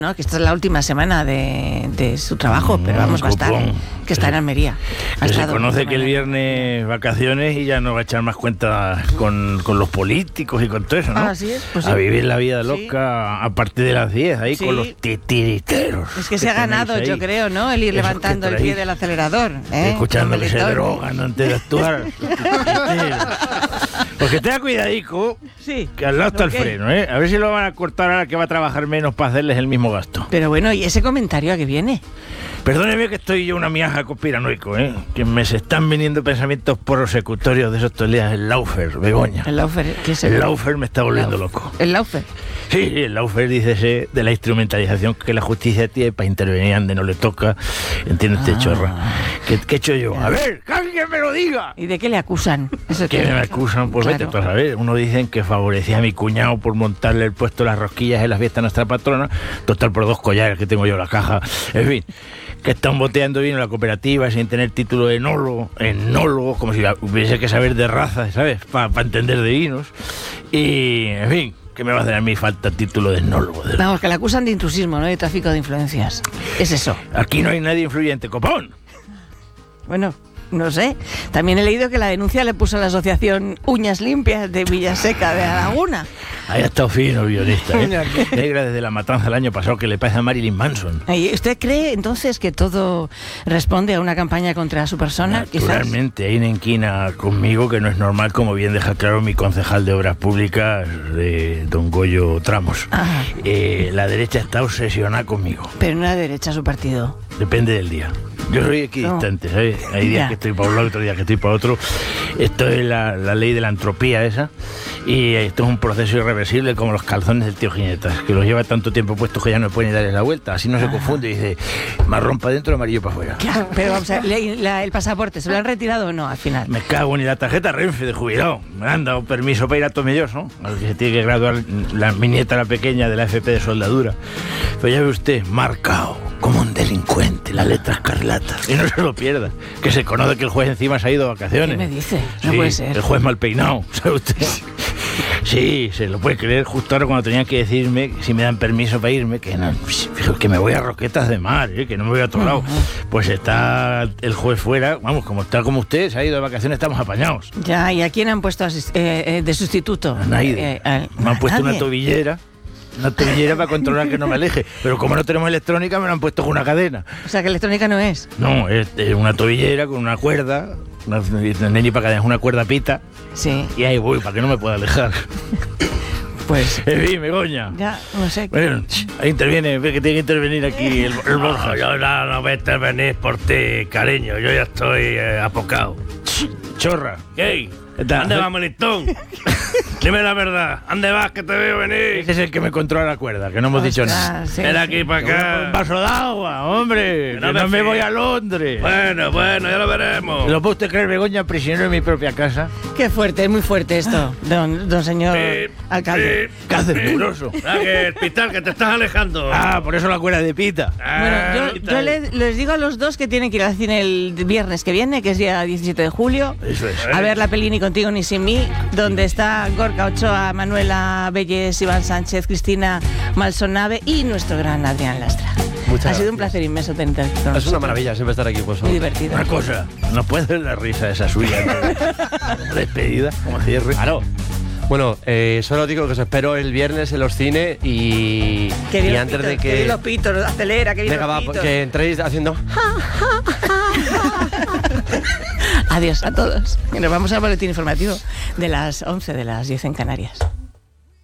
No, que esta es la última semana de su trabajo, pero vamos, va a estar, que está en Almería. Que se conoce que el viernes vacaciones y ya no va a echar más cuenta con los políticos y con todo eso, ¿no? Así es, pues sí. A vivir la vida loca a partir de las 10, ahí con los titiriteros. Es que se ha ganado, yo creo, ¿no? El ir levantando el pie del acelerador. Escuchando que se drogan antes de actuar. Porque tenga cuidadico, que al lado está el freno, ¿eh? A ver si lo van a cortar ahora que va a trabajar menos para hacerles el mismo gasto. Pero bueno, ¿y ese comentario a qué viene? Perdóneme que estoy yo una miaja conspiranoico, ¿eh? Que me se están viniendo pensamientos prosecutorios de esos estos días. El Laufer, Begoña. ¿El Laufer? ¿Qué es el Laufer? Me está volviendo loco. ¿El Laufer? Sí, el Laufer, dícese de la instrumentalización que la justicia tiene para intervenir donde no le toca. ¿Entiendes, chorra? ¿Qué he hecho yo? A ver, que alguien me lo diga. ¿Y de qué le acusan? ¿Qué me acusan? Pues claro. Vete tú a saber. Uno dicen que favorecía a mi cuñado por montarle el puesto de las rosquillas en las fiestas de nuestra patrona. Total, por 2 collares que tengo yo en la caja. En fin, que están boteando bien en la cooperativa sin tener título de enólogo, como si hubiese que saber de razas, ¿sabes? Para entender de vinos. Y, en fin, que me va a hacer a mí falta título de enólogo. Vamos, que le acusan de intrusismo, ¿no? De tráfico de influencias. Es eso. Aquí no hay nadie influyente, copón. Bueno, no sé. También he leído que la denuncia le puso a la asociación Uñas Limpias de Villaseca de la Laguna. Ahí ha estado fino el guionista, ¿eh? Negra desde la matanza del año pasado que le parece a Marilyn Manson. ¿Y usted cree entonces que todo responde a una campaña contra su persona? Naturalmente, hay una inquina conmigo que no es normal, como bien deja claro mi concejal de Obras Públicas, don Goyo Tramos. La derecha está obsesionada conmigo. Pero no la derecha, su partido. Depende del día. Yo soy equidistante, ¿sabes? Hay días que estoy para un lado, otros días que estoy para otro. Esto es la ley de la entropía esa. Y esto es un proceso irreversible como los calzones del tío Ginetas, que los lleva tanto tiempo puestos que ya no puede ni darles la vuelta. Así no se confunde y dice marrón para adentro, amarillo para afuera. Claro, pero vamos a ver, el pasaporte, ¿se lo han retirado o no al final? Me cago en la tarjeta Renfe de jubilado. Me han dado permiso para ir a Tomelloso, al que se tiene que graduar mi nieta, la pequeña, de la FP de soldadura. Pero ya ve usted, marcado como un delincuente, las letras escarlatas. Y no se lo pierda, que se conoce que el juez encima se ha ido de vacaciones. ¿Qué me dice? No puede ser. El juez mal peinado, ¿sabe usted? Sí, se lo puede creer, justo ahora cuando tenían que decirme si me dan permiso para irme, que no, que me voy a Roquetas de Mar, que no me voy a otro lado. Pues está el juez fuera, vamos, como está como usted, se ha ido de vacaciones, estamos apañados. Ya, ¿y a quién han puesto de sustituto? A nadie. Me han puesto una tobillera para controlar que no me aleje. Pero como no tenemos electrónica, me lo han puesto con una cadena. O sea, que electrónica no es. No, es una tobillera con una cuerda. No es ni para cadena, es una cuerda pita. Sí. Y ahí voy, para que no me pueda alejar. Pues... En fin, Begoña. Ya, no sé. Bueno, ahí interviene, ve que tiene que intervenir aquí el Borja. No, yo no voy a intervenir por ti, cariño. Yo ya estoy apocado. Chorra. ¿Qué? ¿Dónde vas, Melitón? Dime la verdad. ¿Dónde vas, que te veo venir? Ese es el que me controla la cuerda, que no hemos dicho nada. Sí, ven aquí para acá. Un vaso de agua, hombre. Que no me voy a Londres. Bueno, ya lo veremos. ¿Lo puede usted creer, Begoña, prisionero en mi propia casa? Qué fuerte, es muy fuerte esto, don señor alcalde. ¿Qué hace, peligroso? Que el pital, que te estás alejando. Por eso la cuerda de pita. Bueno, yo les digo a los dos que tienen que ir al cine el viernes que viene, que es día 17 de julio. Eso es. A ver la peli Ni contigo ni sin mí, donde está Gorka Ochoa, Manuela Belles, Iván Sánchez, Cristina Malsonave y nuestro gran Adrián Lastra. Ha sido un placer inmenso tenerte aquí. Es una maravilla siempre estar aquí, pues. Muy divertido. Una cosa, ¿no puede ser la risa esa suya? Despedida, como cierre. Claro. Bueno, solo digo que os espero el viernes en los cines y antes de que... Que los pitos, acelera, que venga, va, que entréis haciendo... Adiós a todos. Y nos vamos al boletín informativo de las 11, de las 10 en Canarias.